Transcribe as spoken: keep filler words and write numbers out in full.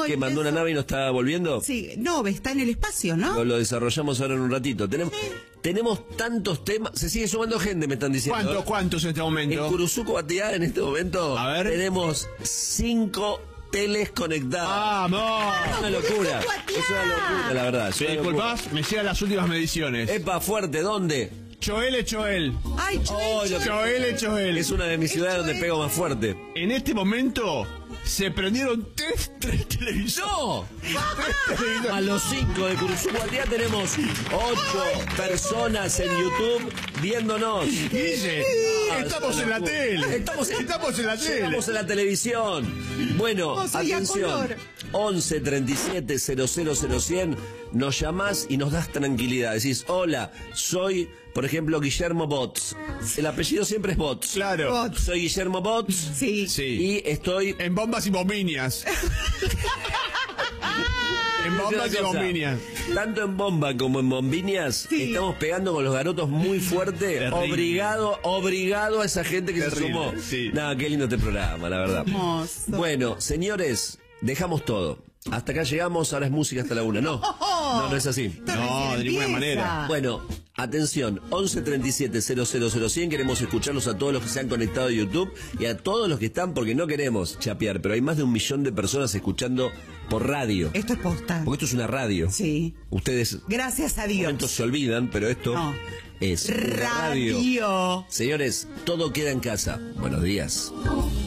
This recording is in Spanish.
que mandó una nave y no está volviendo? Sí, no, está en el espacio, ¿no? Lo, lo desarrollamos ahora en un ratito. Tenemos, Sí. tenemos tantos temas. Se sigue sumando gente, me están diciendo. ¿Cuántos, cuántos en este momento? En Curuzuco Batiá, en este momento, A ver. tenemos cinco teles conectadas. ¡Vamos! Es una locura. Es una locura, la verdad. es ¿Me una locura. disculpás? Me llegan las últimas mediciones. Epa, fuerte, ¿dónde? Choel, Choel. Ay, Oh, Choel, lo- Choel. Choel, Choel. Es una de mis ciudades donde pego más fuerte. En este momento se prendieron tres, tres televisores. ¡No! Tres televisores. A los cinco de Curuzuco Batiá tenemos ocho personas en YouTube viéndonos. Guille, Ah, estamos es en una la locura. tele. Estamos en, Estamos en la tele. Estamos en la televisión. Bueno, Vamos ahí a atención. color. once treinta y siete cero cero cero cien. Nos llamás y nos das tranquilidad. Decís, hola, soy, por ejemplo, Guillermo Bots. El apellido siempre es Bots. Claro. Bot. Soy Guillermo Bots. Sí. Sí. Y estoy... En bombas y bombiñas. En bombas y Una cosa, bombiñas. Tanto en bomba como en bombiñas, Sí. estamos pegando con los garotos muy fuerte. Terrible. Obrigado, obrigado a esa gente que Terrible, se sumó. sí. Nada, qué lindo este programa, la verdad. Hermoso. Bueno, señores, dejamos todo. Hasta acá llegamos, ahora es música hasta la una. No, no, no es así. Esto No, recién de ninguna empieza. manera. Bueno, atención, once treinta y siete cero cero cero cien, queremos escucharlos a todos los que se han conectado a YouTube y a todos los que están, porque no queremos chapear, pero hay más de un millón de personas escuchando por radio. Esto es posta. Porque esto es una radio. Sí. Ustedes Gracias a por Dios. momentos se olvidan, pero esto No. es una radio. Radio. Señores, todo queda en casa. Buenos días.